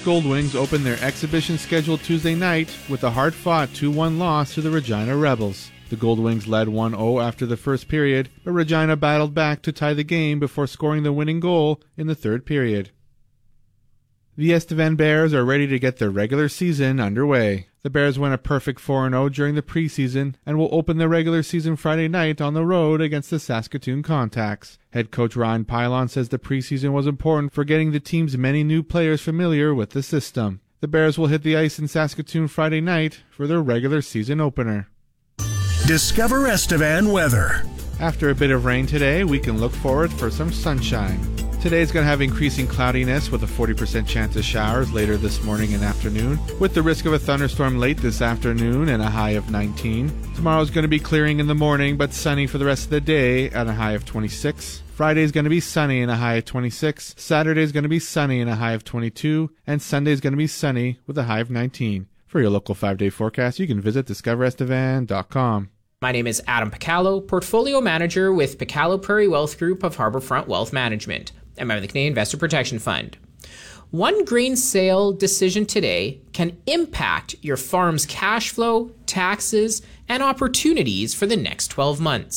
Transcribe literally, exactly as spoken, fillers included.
Goldwings opened their exhibition schedule Tuesday night with a hard-fought two one loss to the Regina Rebels. The Goldwings led one oh after the first period, but Regina battled back to tie the game before scoring the winning goal in the third period. The Estevan Bears are ready to get their regular season underway. The Bears went a perfect four and oh during the preseason and will open their regular season Friday night on the road against the Saskatoon Contacts. Head coach Ryan Pylon says the preseason was important for getting the team's many new players familiar with the system. The Bears will hit the ice in Saskatoon Friday night for their regular season opener. Discover Estevan weather. After a bit of rain today, we can look forward for some sunshine. Today's going to have increasing cloudiness with a forty percent chance of showers later this morning and afternoon, with the risk of a thunderstorm late this afternoon and a high of nineteen. Tomorrow's going to be clearing in the morning, but sunny for the rest of the day at a high of twenty-six. Friday's going to be sunny and a high of twenty-six. Saturday's going to be sunny and a high of twenty-two. And Sunday's going to be sunny with a high of nineteen. For your local five-day forecast, you can visit discover estevan dot com. My name is Adam Picallo, Portfolio Manager with Picallo Prairie Wealth Group of Harbourfront Wealth Management. I'm member of the Canadian Investor Protection Fund. One grain sale decision today can impact your farm's cash flow, taxes, and opportunities for the next twelve months.